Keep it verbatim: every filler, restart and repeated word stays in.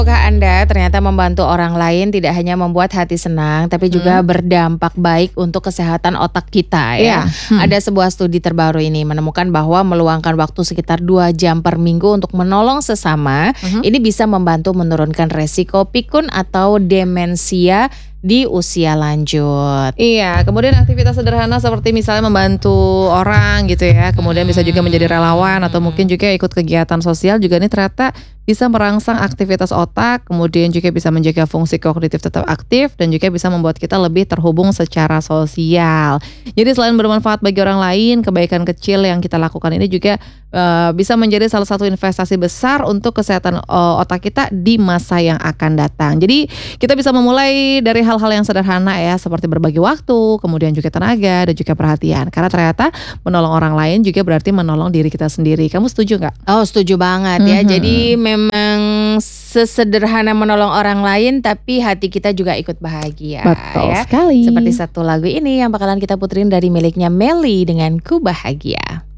Tahukah Anda ternyata membantu orang lain tidak hanya membuat hati senang, tapi juga Hmm. berdampak baik untuk kesehatan otak kita ya. Iya. Hmm. Ada sebuah studi terbaru ini menemukan bahwa meluangkan waktu sekitar dua jam per minggu untuk menolong sesama, Mhm. ini bisa membantu menurunkan resiko pikun atau demensia di usia lanjut. Iya, kemudian aktivitas sederhana seperti misalnya membantu orang gitu ya, kemudian bisa juga menjadi relawan atau mungkin juga ikut kegiatan sosial juga ini ternyata bisa merangsang aktivitas otak, kemudian juga bisa menjaga fungsi kognitif tetap aktif dan juga bisa membuat kita lebih terhubung secara sosial. Jadi selain bermanfaat bagi orang lain, kebaikan kecil yang kita lakukan ini juga uh, bisa menjadi salah satu investasi besar untuk kesehatan uh, otak kita di masa yang akan datang. Jadi kita bisa memulai dari hal-hal yang sederhana ya, seperti berbagi waktu, kemudian juga tenaga dan juga perhatian. Karena ternyata menolong orang lain juga berarti menolong diri kita sendiri. Kamu setuju nggak? Oh, setuju banget ya. Mhm. Jadi memang sesederhana menolong orang lain, tapi hati kita juga ikut bahagia. Betul ya. sekali. Seperti satu lagu ini yang bakalan kita puterin dari miliknya Melly dengan Ku Bahagia.